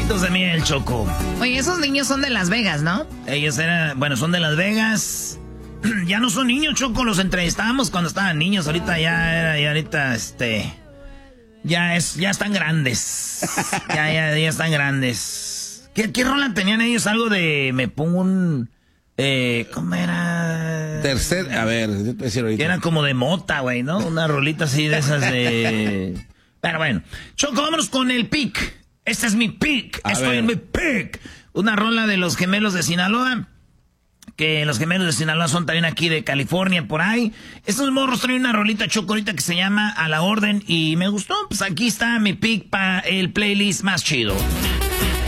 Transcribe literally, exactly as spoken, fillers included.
ojitos de miel, Choco. Oye, esos niños son de Las Vegas, ¿no? Ellos eran, bueno, son de Las Vegas. Ya no son niños, Choco, los entrevistábamos cuando estaban niños. Ahorita ya era, y ahorita, este... Ya es, ya están grandes. Ya, ya, ya están grandes. ¿Qué, qué rola tenían ellos? Algo de... Me pongo un... Eh, ¿Cómo era? Tercer... A ver, yo te voy a decir ahorita. Que era como de mota, güey, ¿no? Una rolita así de esas de... Pero bueno. Choco, vámonos con el pick. Este es mi pick. A Estoy ver. en mi pick. Una rola de los Gemelos de Sinaloa. Que los Gemelos de Sinaloa son también aquí de California, por ahí. Estos morros traen una rolita, Choco, ahorita que se llama A la Orden. Y me gustó. Pues aquí está mi pick para el playlist más chido.